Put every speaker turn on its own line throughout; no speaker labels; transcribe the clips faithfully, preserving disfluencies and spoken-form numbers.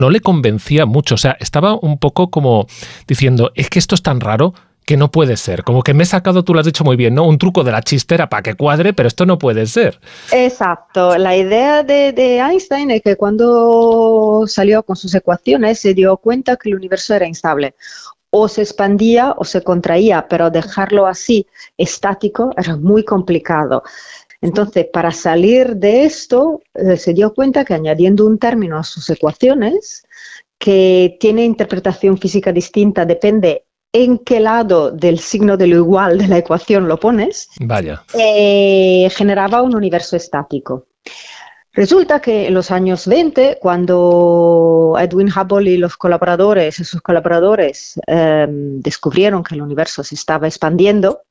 no le convencía mucho. O sea, estaba un poco como diciendo, es que esto es tan raro que no puede ser. Como que me he sacado, tú lo has dicho muy bien, ¿no? Un truco de la chistera para que cuadre, pero esto no puede ser.
Exacto. La idea de, de Einstein es que cuando salió con sus ecuaciones se dio cuenta que el universo era instable. O se expandía o se contraía, pero dejarlo así, estático, era muy complicado. Entonces, para salir de esto, eh, se dio cuenta que añadiendo un término a sus ecuaciones, que tiene interpretación física distinta, depende en qué lado del signo de lo igual de la ecuación lo pones,
Vaya.
Eh, generaba un universo estático. Resulta que en los años veinte, cuando Edwin Hubble y los colaboradores, sus colaboradores eh, descubrieron que el universo se estaba expandiendo,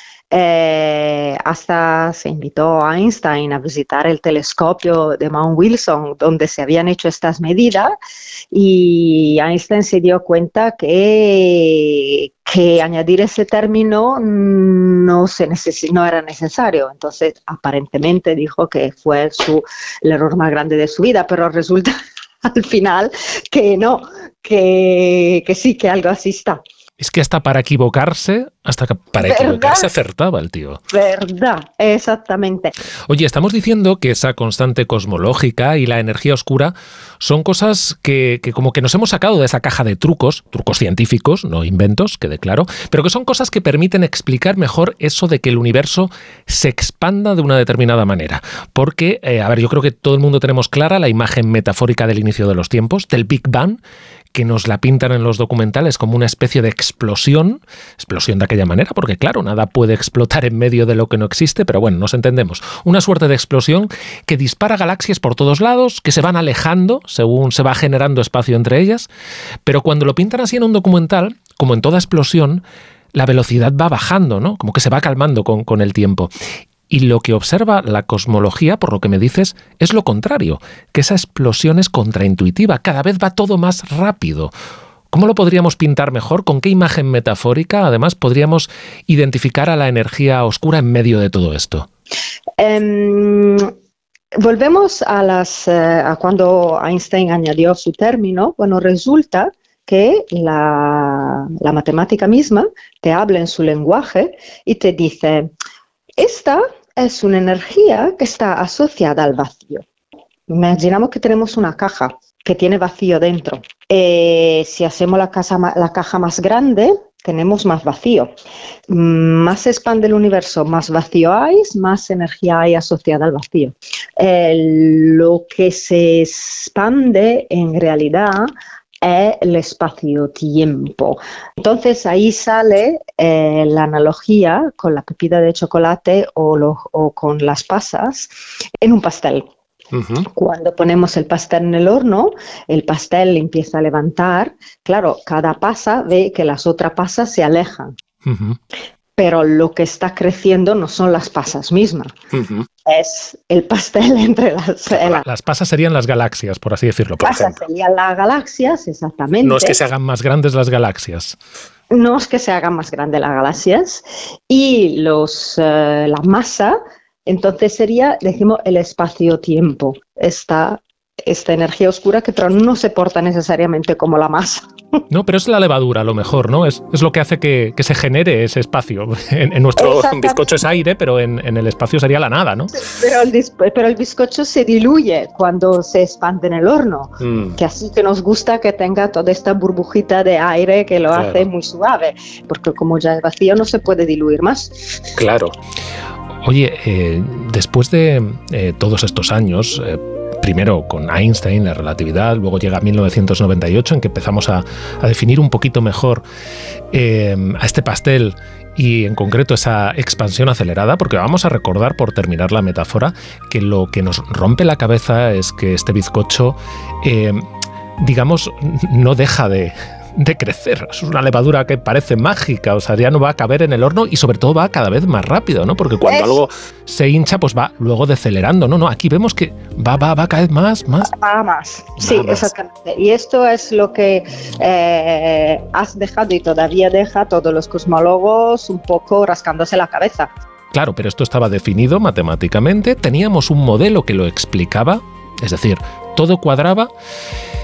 Eh, hasta se invitó a Einstein a visitar el telescopio de Mount Wilson, donde se habían hecho estas medidas, y Einstein se dio cuenta que, que añadir ese término no, se neces- no era necesario. Entonces, aparentemente dijo que fue su, el error más grande de su vida, pero resulta al final que no, que, que sí, que algo así está.
Es que hasta para equivocarse, hasta para
¿Verdad?
equivocarse acertaba el tío.
Verdad, exactamente.
Oye, estamos diciendo que esa constante cosmológica y la energía oscura son cosas que, que como que nos hemos sacado de esa caja de trucos, trucos científicos, no inventos, quede claro, pero que son cosas que permiten explicar mejor eso de que el universo se expanda de una determinada manera. Porque, eh, a ver, yo creo que todo el mundo tenemos clara la imagen metafórica del inicio de los tiempos, del Big Bang, que nos la pintan en los documentales como una especie de explosión, explosión de aquella manera, porque claro, nada puede explotar en medio de lo que no existe, pero bueno, nos entendemos. Una suerte de explosión que dispara galaxias por todos lados, que se van alejando según se va generando espacio entre ellas, pero cuando lo pintan así en un documental, como en toda explosión, la velocidad va bajando, ¿no? Como que se va calmando con, con el tiempo. Y lo que observa la cosmología, por lo que me dices, es lo contrario, que esa explosión es contraintuitiva, cada vez va todo más rápido. ¿Cómo lo podríamos pintar mejor? ¿Con qué imagen metafórica, además, podríamos identificar a la energía oscura en medio de todo esto?
Um, volvemos a, las, uh, a cuando Einstein añadió su término. Bueno, resulta que la, la matemática misma te habla en su lenguaje y te dice... Esta es una energía que está asociada al vacío. Imaginamos que tenemos una caja que tiene vacío dentro. Eh, si hacemos la, casa, la caja más grande, tenemos más vacío. Más se expande el universo, más vacío hay, más energía hay asociada al vacío. Eh, lo que se expande en realidad es el espacio-tiempo. Entonces ahí sale eh, la analogía con la pepita de chocolate o, lo, o con las pasas en un pastel. Uh-huh. Cuando ponemos el pastel en el horno, el pastel empieza a levantar. Claro, cada pasa ve que las otras pasas se alejan. Uh-huh. Pero lo que está creciendo no son las pasas mismas, uh-huh. es el pastel entre las...
La, las pasas serían las galaxias, por así decirlo. Por
pasas
ejemplo.
serían las galaxias, exactamente.
No es que se hagan más grandes las galaxias.
No es que se hagan más grandes las galaxias. Y los, uh, la masa, entonces sería, decimos, el espacio-tiempo. Esta, esta energía oscura que pero no se porta necesariamente como la masa.
No, pero es la levadura a lo mejor, ¿no? Es, es lo que hace que, que se genere ese espacio. En, en nuestro bizcocho es aire, pero en, en el espacio sería la nada, ¿no?
Pero el, pero el bizcocho se diluye cuando se expande en el horno, mm. que así que nos gusta que tenga toda esta burbujita de aire que lo claro. hace muy suave, porque como ya es vacío no se puede diluir más.
Claro. Oye, eh, después de eh, todos estos años... Eh, primero con Einstein, la relatividad, luego llega mil novecientos noventa y ocho en que empezamos a, a definir un poquito mejor eh, a este pastel y en concreto esa expansión acelerada, porque vamos a recordar, por terminar la metáfora, que lo que nos rompe la cabeza es que este bizcocho, eh, digamos, no deja de... de crecer. Es una levadura que parece mágica, o sea, ya no va a caber en el horno y sobre todo va cada vez más rápido, ¿no? Porque cuando es... algo se hincha, pues va luego decelerando. No, no, aquí vemos que va, va, va cada vez más, más.
Va más, sí, va exactamente. Más. Y esto es lo que eh, has dejado y todavía deja a todos los cosmólogos un poco rascándose la cabeza.
Claro, pero esto estaba definido matemáticamente, teníamos un modelo que lo explicaba, es decir, todo cuadraba.